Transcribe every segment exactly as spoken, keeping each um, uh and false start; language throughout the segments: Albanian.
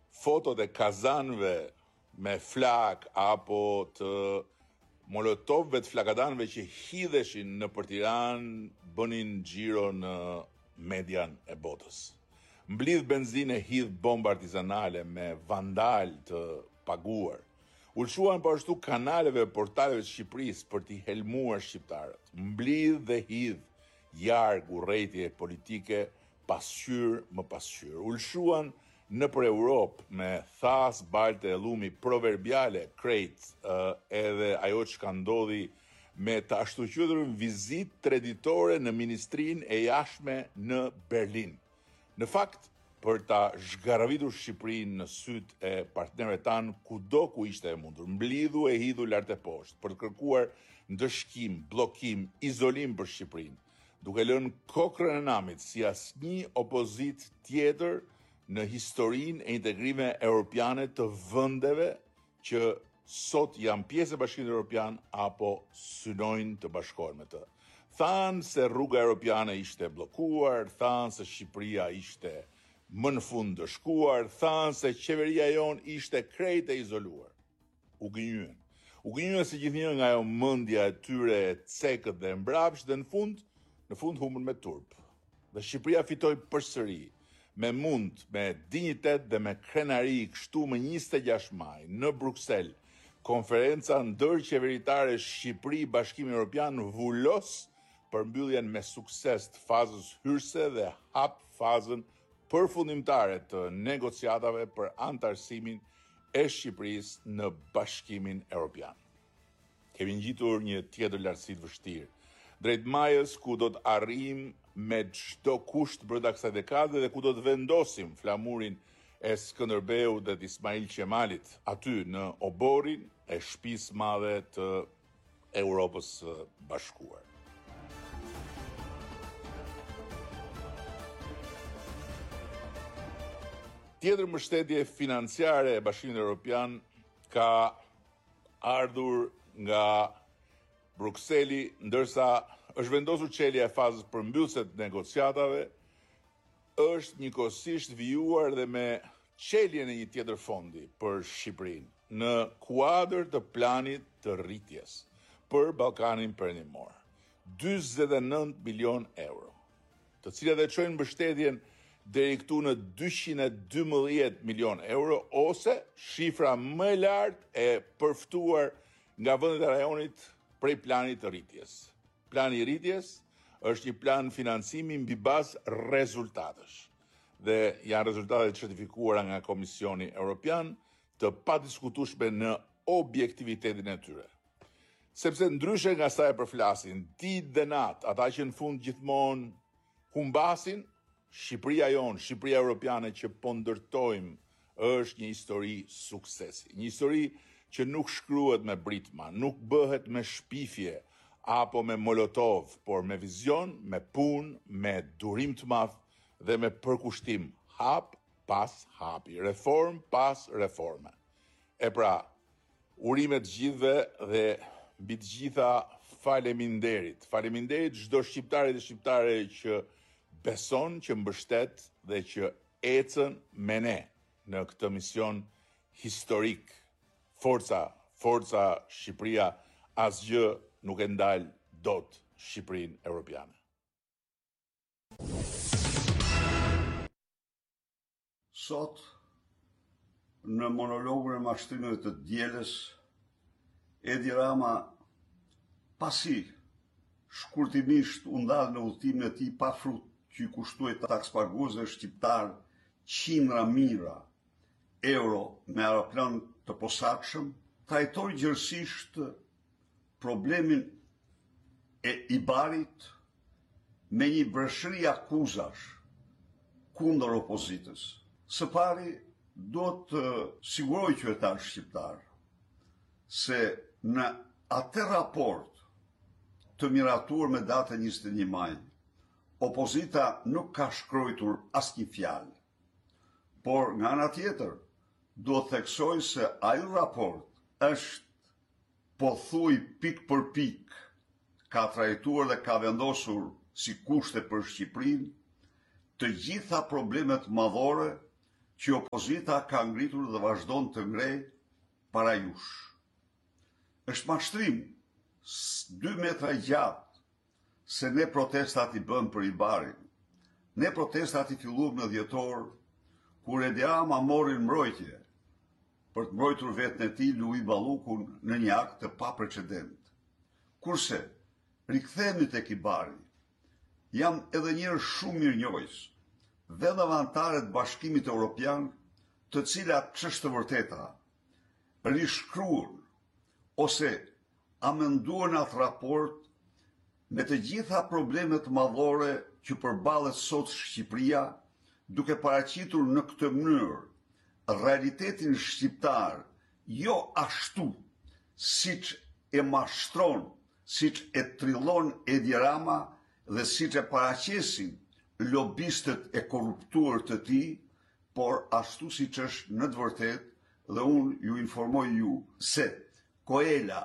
fotot e kazanëve me flak apo të molotovëve të flakadanëve që hidheshin në për Tiranë bënin xhiro në median e botës. Mblidh benzinë, hidh bomba artizanale me vandal të paguar. Ulshuan po ashtu kanaleve e portaleve të Shqipërisë për t'i helmuar shqiptarët. Mblidh dhe hidh jarg urrejtje politike pasqyr më pasqyr. Ulshuan në për Europë me thas, balte e llumi proverbiale krejt, uh, edhe ajo që ka ndodhi me të ashtu quajturën vizitë treditore në Ministrinë e Jashtme në Berlin. Në fakt, për ta zhgaravitur Shqipërinë në syt e partnerëve tanë kudo ku ishte e mundur, mblidhu e hidhu lart e poshtë për të kërkuar ndëshkim, bllokim, izolim për Shqipërinë, duke lënë kokrën e namit si asnjë opozit tjetër në historinë e integrimeve europiane të vendeve që sot janë pjesë e Bashkimit Evropian apo synojnë të bashkohen me të. Thanë se rruga europiane ishte bllokuar, thanë se Shqipëria ishte më në fund të shkuar, thanë se qeveria jonë ishte krejt e izoluar. U gënjyen. U gënjyen se gjithnjë nga ajo mendja e tyre e cekët dhe mbrapsht dhe në fund, në fund humbën me turp. Dhe Shqipëria fitoi përsëri me mund, me dinjitet dhe me krenari kështu më njëzet e gjashtë maj në Bruksel, konferenca ndërqeveritare Shqipëri Bashkimi Evropian vullos përmbylljen me sukses të fazës hyrëse dhe hap fazën përfundimtare të negociatave për antarësimin e Shqipërisë në Bashkimin Evropian. Kemi ngjitur një tjetër lartësi të vështirë, drejt majës ku do të arrijmë me çdo kusht brenda kësaj dekade dhe ku do të vendosim flamurin e Skënderbeut dhe të Ismail Qemalit aty në oborin e shtëpisë madhe të Europës së Bashkuar. Tjetër mbështetje financiare e Bashkimit Evropian ka ardhur nga Brukseli, ndërsa është vendosur çelja e fazës përmbyllëse të negociatave, është njëkohësisht vijuar dhe me çeljen e një tjetër fondi për Shqipërinë në kuadër të planit të rritjes për Ballkanin Perëndimor. dyzet e nëntë milion euro, të cilat e çojnë mbështetjen deri këtu në dyqind e dymbëdhjetë milion euro, ose shifra më e lartë e përftuar nga vendet e rajonit prej planit të rritjes. Plani i rritjes është një plan financimi mbi bazë rezultatesh dhe janë rezultate certifikuara nga Komisioni Evropian të padiskutueshme në objektivitetin e tyre. Sepse ndryshe nga sa e përflasin ditë dhe natë ata që në fund gjithmonë humbasin, Shqipëria jonë, Shqipëria Europiane që po ndërtojmë është një histori suksesi. Një histori që nuk shkruhet me britma, nuk bëhet me shpifje apo me molotov, por me vizion, me punë, me durim të madh dhe me përkushtim, hap pas hapi, reform pas reforme. E pra, urimet gjithve dhe mbi të gjitha faleminderit. Faleminderit çdo shqiptari dhe shqiptare që beson, që mbështet dhe që ecën me ne në këtë mision historik. Forca, forca Shqipëria, asgjë nuk e ndal dot Shqipërinë Evropiane. Sot, në monologun e mashtrimeve të dielës, Edi Rama, pasi shkurtimisht u ndal në udhëtimin e tij pa frut, që i kushtoi takspaguesve shqiptar qindra mijëra euro me aeroplan të posaçëm, trajtoi gjërësisht problemin e Ibarit me një breshëri akuzash kundër opozitës. Së pari, do të siguroj qytetar shqiptar se në atë raport të miratuar me datën njëzet e një maj, opozita nuk ka shkruar asnjë fjalë. Por nga ana tjetër, do të theksoj se ai raport është pothuaj pik për pik ka trajtuar dhe ka vendosur si kushte për Shqipërinë të gjitha problemet madhore që opozita ka ngritur dhe vazhdon të ngrej para jush. Është mashtrim dy metra gjatë se ne protestat i bëm për Ibarin. Ne protestat i filluam në dhjetor, kur Edi Rama morin mbrojtje për të mbrojtur vetën e tij Luj Ballukun në një akt të paprecedent. Kurse rikthehemi tek Ibari, jam edhe një herë shumë mirënjohës vendeve anëtare të Bashkimit Evropian, të cilat ç'është të vërteta rishkruan ose amenduan atë raport me të gjitha problemet madhore që përballet sot Shqipëria, duke paraqitur në këtë mënyrë realitetin shqiptar, jo ashtu siç e mashtron, siç e trillon Edi Rama dhe siç e paraqesin lobistët e korruptuar të tij, por ashtu siç është në të vërtetë, dhe unë ju informoj ju se Koela,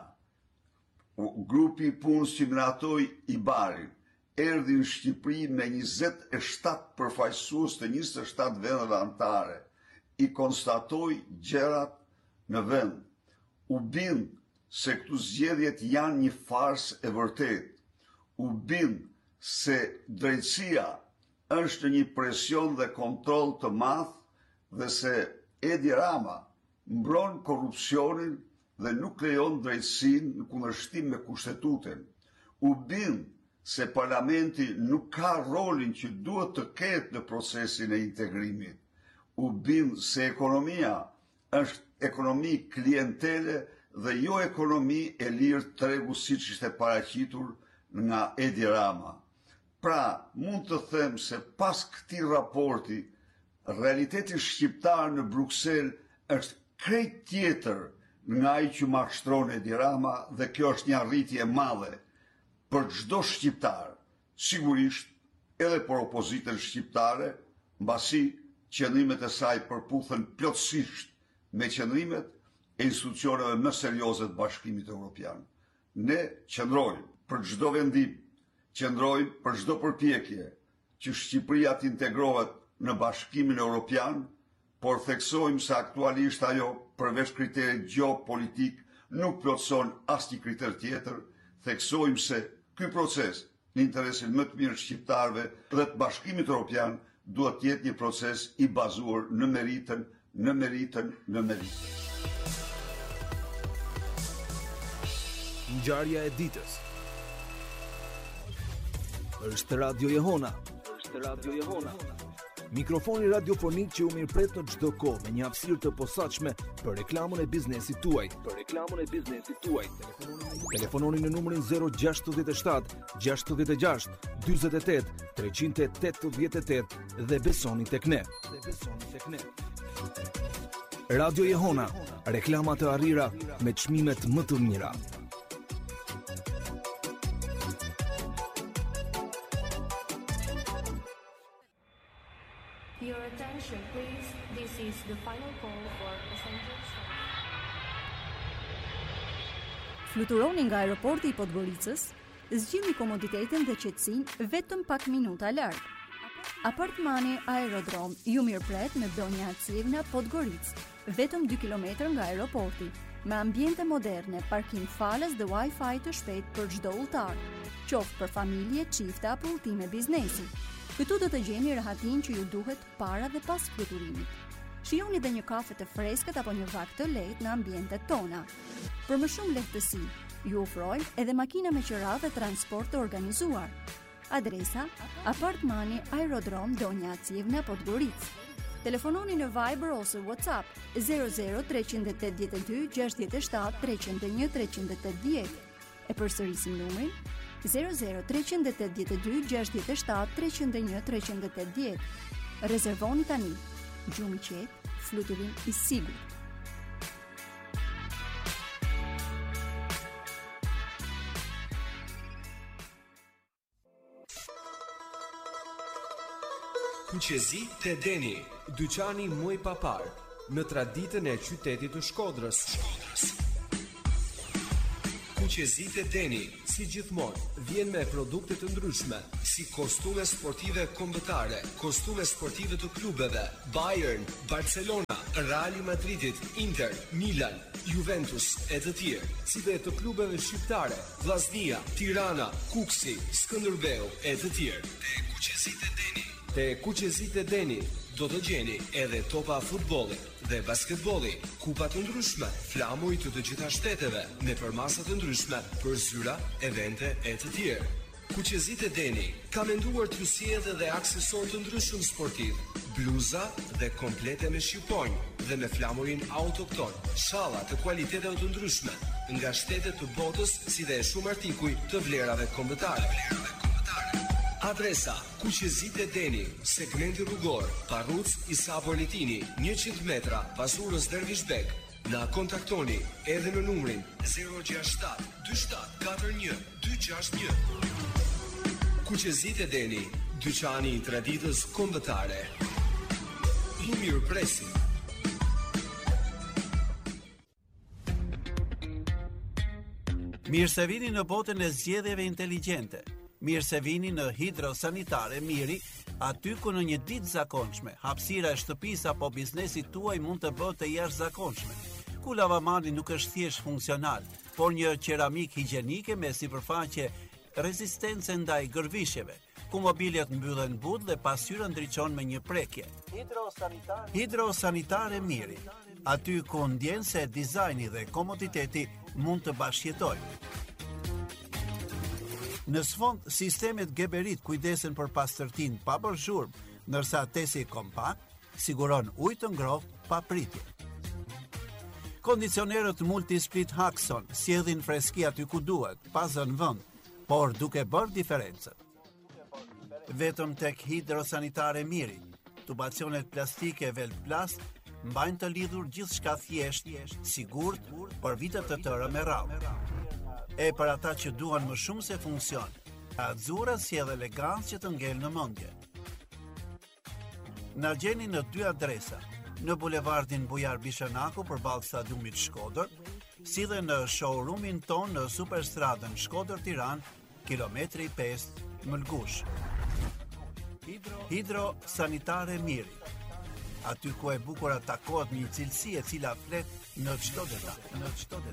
grupi i punës që menaxhoi Ibarin, erdhi në Shqipëri me njëzet e shtatë përfaqësues të njëzet e shtatë vendeve anëtare, i konstatoi gjërat në vend. U bind se këtu zgjedhjet janë një farsë e vërtetë. U bind se drejtësia është një presion dhe kontroll të madh dhe se Edi Rama mbron korrupsionin dhe nuk lejon drejtësinë në kundërshtim me kushtetutën. U bind se parlamenti nuk ka rolin që duhet të ketë në procesin e integrimit. U bind se ekonomia është ekonomi klientele dhe jo ekonomi e lirë tregu siç ishte paraqitur nga Edi Rama. Pra, mund të them se pas këtij raporti, realiteti shqiptar në Bruksel është krejt tjetër nga ai që mashtron Edi Rama, dhe kjo është një arritje e madhe për çdo shqiptar, sigurisht edhe për opozitën shqiptare, mbasi qëndrimet e saj përputhen plotësisht me qëndrimet e institucioneve më serioze të Bashkimit Evropian. Ne qëndrojmë për çdo vendim, qëndrojmë për çdo përpjekje që Shqipëria të integrohet në Bashkimin Evropian, por theksojmë se aktualisht ajo, përveç kriterit gjeopolitik, nuk plotëson asnjë kriter tjetër. Theksojmë se ky proces në interesin më të mirë shqiptarëve dhe të Bashkimit Evropian duhet të jetë një proces i bazuar në meritën, në meritën, në meritën. Ngjarja e ditës. Është Radio Jehona. Është Radio Jehona. Mikrofoni radiofonik që u mirëpret në çdo kohë me një hapësirë të posaçme për reklamën e biznesit tuaj. Për reklamën e biznesit tuaj. Telefononi në numrin zero gjasht shtat gjasht gjasht dyzet e tetë treqind e tetëdhjetë e tetë dhe besoni tek ne. Dhe besoni tek ne. Radio Jehona, reklama të arrira me çmimet më të mira. Your attention, please. This is the final call for passengers. Fluturoni nga aeroporti i Podgoricës, zgjidhni komoditetin dhe qetësinë vetëm pak minuta larg. Apartmani Aerodrom ju mirëpret me Donja Acivna Podgoricë, vetëm dy kilometra nga aeroporti, me ambiente moderne, parkim falas dhe Wi-Fi të shpejt për çdo udhëtar, qoftë për familje, çifte apo udhëtime biznesi. Këtu do të gjeni rahatin që ju duhet para dhe pas fluturimit. Shijoni dhe një kafe të freskët apo një vakt të lehtë në ambientet tona. Për më shumë lehtësi, ju ofrojmë edhe makina me qira dhe transport të organizuar. Adresa: Apartmani Aerodrom Donja Acivna Podgoricë. Telefononi në Viber ose WhatsApp zero zero tre opt dy gjasht shtat tre zero një tre opt dy. E përsërisim numrin zero zero tre opt dy gjasht shtat tre zero një tre opt dy. Rezervoni tani. Gjumë qetë, fluturim i sigurt. Qezi te Deni, dyqani muj papar, në traditën e qytetit të Shkodrës. Kuqezit e Deni, si gjithmonë, vjen me produkte të ndryshme, si kostume sportive kombëtare, kostume sportive të klubeve, Bayern, Barcelona, Real Madridit, Inter, Milan, Juventus e të tjerë, si dhe të klubeve shqiptare, Vllaznia, Tirana, Kuksi, Skënderbeu e të tjerë. Te Kuqezit e Deni. Te Kuqezit e Deni do të gjeni edhe topa futbolli dhe basketbolli, kupa të ndryshme, flamuj të të gjitha shteteve, me përmasa të ndryshme për zyra, evente e të tjerë. Kuqezit e Deni ka menduar të sjellë dhe aksesor të ndryshëm sportiv, bluza dhe komplete me shqiponjë dhe me flamurin autokton, shalla të kualiteteve të ndryshme, nga shtetet të botës si dhe shumë artikuj të vlerave kombëtare. Adresa: Kuqezit e Deni, segmenti rrugor, Parruc Isa Poletini, njëqind metra, Pasurës Dervishbek. Na kontaktoni edhe në numrin zero gjasht shtat dy shtat katër një dy gjasht një. Kuqezit e Deni, dyqani i traditës kombëtare. I mirëpresim. Mirë se vini në botën e zgjedhjeve inteligjente. Mirë se vini në Hidrosanitare Miri, aty ku në një ditë zakonshme, hapësira e shtëpisë apo biznesit tuaj mund të bëhet e jashtëzakonshme. Ku lavamani nuk është thjesht funksional, por një qeramik higjienike me sipërfaqe rezistence ndaj gërvishjeve, ku mobiljet mbyllen but dhe pasqyra ndriçon me një prekje. Hidrosanitare Hidrosanitare Miri, aty ku ndjen se dizajni dhe komoditeti mund të bashkëjetojnë. Në sfond, sistemet Geberit kujdesen për pastërtinë pa bërë zhurmë, ndërsa tesi kompakt siguron ujë të ngrohtë pa pritje. Kondicionerët Multisplit Haxon sjellin freski aty ku duhet, pa zënë vend, por duke bërë diferencën. Vetëm tek Hidrosanitare Miri, tubacionet plastike Velplast mbajnë të lidhur gjithçka thjesht, sigurt për vite të tëra me radhë. E për ata që duan më shumë se funksion, Azzurra sjell elegancë që të ngel në mendje. Na gjeni në dy adresa, në bulevardin Bujar Bishanaku përballë stadiumit Shkodër, si dhe në showroomin ton në Superstradën Shkodër-Tiranë, kilometri pesë Mëlgush. Hidrosanitare Miri, aty ku e bukur takohet një cilësi e cila flet në çdo detaj, në çdo detaj.